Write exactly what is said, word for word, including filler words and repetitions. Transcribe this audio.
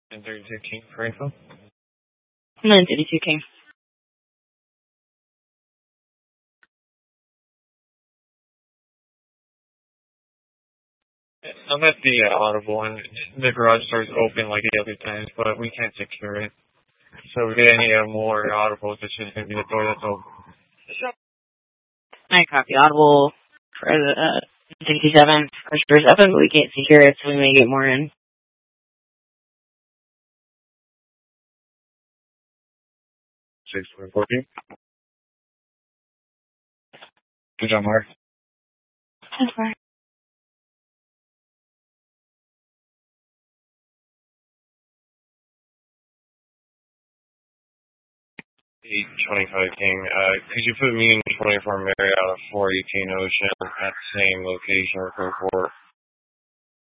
And thirty-two King for info. nine thirty-two King. I'm at the uh, Audible, and the garage door's open like the other times, but we can't secure it. So if we get any uh, more Audibles, it's just going to be the door that's open. I copy Audible for the uh, sixty-seven. Our store's open, but we can't secure it, so we may get more in. six one fourteen. Good job, Mark. That's fine. eight twenty-five King. Uh, could you put me in twenty-four Marriott four eighteen Ocean at the same location we're going for?